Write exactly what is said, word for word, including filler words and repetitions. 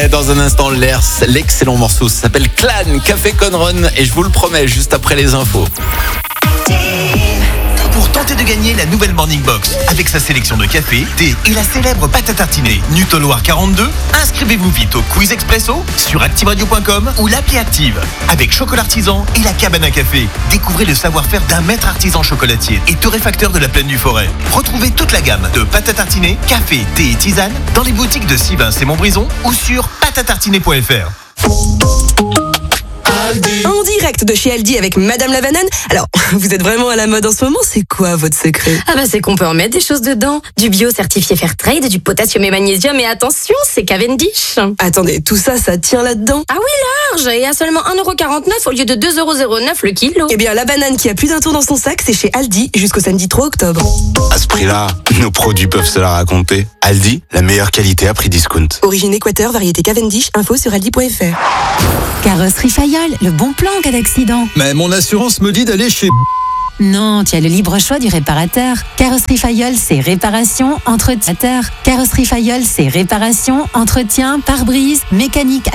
Et dans un instant, l'air, l'excellent morceau s'appelle Clan, Café Conron. Et je vous le promets, juste après les infos. Pour tenter de gagner la nouvelle Morning Box avec sa sélection de café, thé et la célèbre pâte à tartiner Nutoloir quarante-deux, inscrivez-vous vite au Quiz Expresso sur active radio point com ou l'appli Active. Avec Chocolat Artisan et la cabane à café, découvrez le savoir-faire d'un maître artisan chocolatier et torréfacteur de la Plaine du Forêt. Retrouvez toute la gamme de pâte à tartiner, café, thé et tisane dans les boutiques de Sivins et Montbrison ou sur pâte à tartiner point f r. En direct de chez Aldi avec Madame la Banane. Alors, vous êtes vraiment à la mode en ce moment, c'est quoi votre secret? Ah bah c'est qu'on peut en mettre des choses dedans. Du bio certifié Fairtrade, du potassium et magnésium, et attention, c'est Cavendish. Attendez, tout ça, ça tient là-dedans? Ah oui, large, et à seulement un euro quarante-neuf au lieu de deux euros zéro neuf le kilo. Eh bien, la banane qui a plus d'un tour dans son sac, c'est chez Aldi jusqu'au samedi trois octobre. À ce prix-là, nos produits peuvent se la raconter. Aldi, la meilleure qualité à prix discount. Origine Équateur, variété Cavendish, info sur aldi point f r. Carrosserie Fayol, le bon plan en cas d'accident. Mais mon assurance me dit d'aller chez... Non, tu as le libre choix du réparateur. Carrosserie Fayol, c'est réparation, entretien. Carrosserie Fayol, c'est réparation, entretien, pare-brise, mécanique.